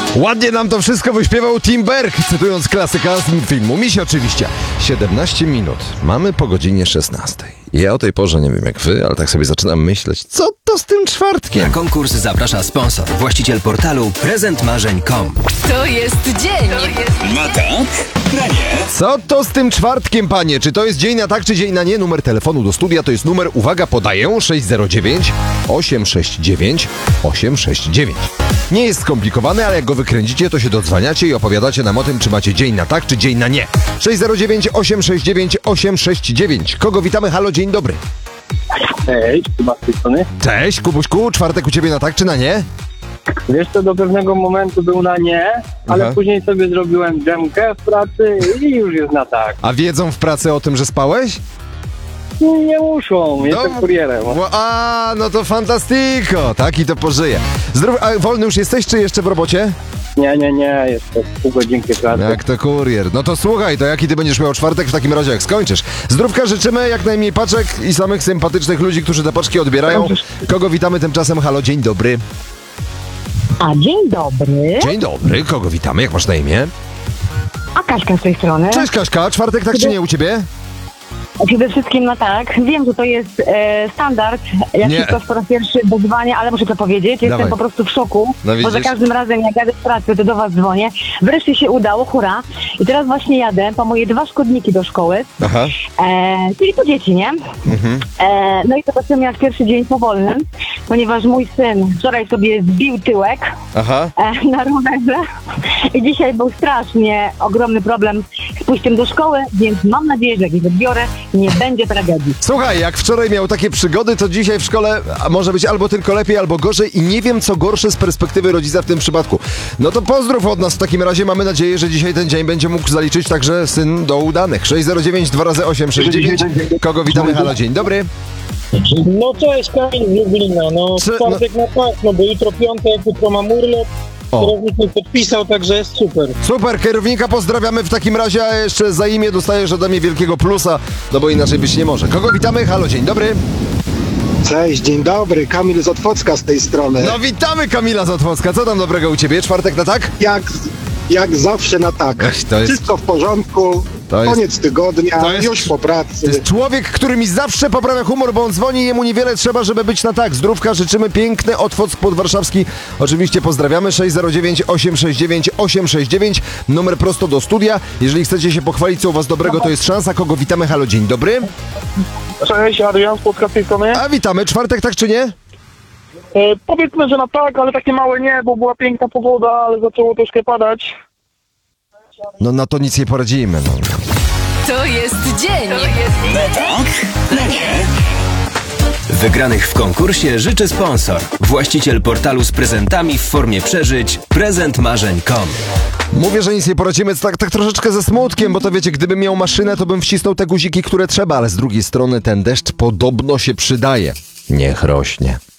Ładnie nam to wszystko wyśpiewał Tim Berg, cytując klasyka z filmu Misi oczywiście. 17 minut. Mamy po godzinie 16. Ja o tej porze nie wiem jak wy, ale tak sobie zaczynam myśleć, co to z tym czwartkiem? Na konkurs zaprasza sponsor, właściciel portalu prezentmarzeń.com. To jest dzień. Na tak? Na nie? Co to z tym czwartkiem, panie? Czy to jest dzień na tak, czy dzień na nie? Numer telefonu do studia to jest numer, uwaga, podaję, 609 869 869. Nie jest skomplikowany, ale jak go wykręcicie, to się dodzwaniacie i opowiadacie nam o tym, czy macie dzień na tak, czy dzień na nie. 609 869 869. Kogo witamy? Halo, dzień dobry. Cześć, Kuba z tej strony. Cześć, Kubuśku, czwartek u ciebie na tak, czy na nie? Wiesz co, do pewnego momentu był na nie, ale Aha. później sobie zrobiłem dżemkę w pracy i już jest na tak. A wiedzą w pracy o tym, że spałeś? Nie muszą, jestem kurierem. No to fantastico, tak i to pożyje. A wolny już jesteś, czy jeszcze w robocie? Nie, jeszcze pół godzinki pracy. Jak to kurier. No to słuchaj, to jaki ty będziesz miał czwartek w takim razie, jak skończysz? Zdrówka życzymy, jak najmniej paczek i samych sympatycznych ludzi, którzy te paczki odbierają. Kogo witamy tymczasem? Halo, dzień dobry. A dzień dobry. Dzień dobry, kogo witamy? Jak masz na imię? A Kaśka z tej strony. Cześć Kaśka, czwartek tak czy nie u ciebie? Przede wszystkim no tak. Wiem, że to jest standard. Ja Nie. wszystko po raz pierwszy wyzwanie, ale muszę to powiedzieć. Jestem Dawaj. po prostu w szoku. No bo za widzisz? każdym razem jak jadę z pracy, to do was dzwonię. Wreszcie się udało, hurra. I teraz właśnie jadę po moje 2 szkodniki do szkoły. Aha. Czyli po dzieci, nie? No i to właśnie miał pierwszy dzień powolny, ponieważ mój syn wczoraj sobie zbił tyłek Aha. na rowerze i dzisiaj był strasznie ogromny problem z pójściem do szkoły, więc mam nadzieję, że jak ich odbiorę, nie będzie tragedii. Słuchaj, jak wczoraj miał takie przygody, to dzisiaj w szkole może być albo tylko lepiej, albo gorzej i nie wiem, co gorsze z perspektywy rodzica w tym przypadku. No to pozdrów od nas w takim razie. Mamy nadzieję, że dzisiaj ten dzień będzie mógł zaliczyć także syn do udanych. 609 2x8 69. Kogo witamy? Halo, dzień dobry. No cześć, Kamil z Lublina. No czwartek na tak, no bo jutro piątek, jutro mam urlop. O. Kierownik mi podpisał, także jest super. Super, kierownika pozdrawiamy w takim razie, a jeszcze za imię dostajesz ode mnie wielkiego plusa, no bo inaczej być nie może. Kogo witamy? Halo, dzień dobry. Cześć, dzień dobry, Kamil z Otwocka z tej strony. No witamy Kamila z Otwocka. Co tam dobrego u ciebie? Czwartek na tak? Jak zawsze na tak. Ech, to jest- Wszystko w porządku, to jest- koniec tygodnia, to jest- już po pracy. To jest człowiek, który mi zawsze poprawia humor, bo on dzwoni i jemu niewiele trzeba, żeby być na tak. Zdrówka, życzymy, piękny Otwock podwarszawski. Oczywiście pozdrawiamy, 609 869 869, numer prosto do studia. Jeżeli chcecie się pochwalić, co u was dobrego, to jest szansa. Kogo witamy? Halo, dzień dobry. Cześć, Adrian z Płocka z tej strony. A witamy, czwartek tak czy nie? Powiedzmy, że na tak, ale takie małe nie, bo była piękna pogoda, ale zaczęło troszkę padać. No na to nic nie poradzimy, no. To jest dzień. Na tak? Na nie? Wygranych w konkursie życzy sponsor, właściciel portalu z prezentami w formie przeżyć prezentmarzeń.com. Mówię, że nic nie poradzimy, tak troszeczkę ze smutkiem, bo to wiecie, gdybym miał maszynę, to bym wcisnął te guziki, które trzeba, ale z drugiej strony ten deszcz podobno się przydaje. Niech rośnie.